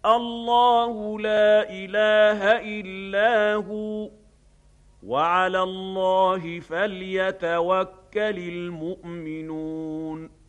الله لا إله إلا هو وعلى الله فليتوكل المؤمنون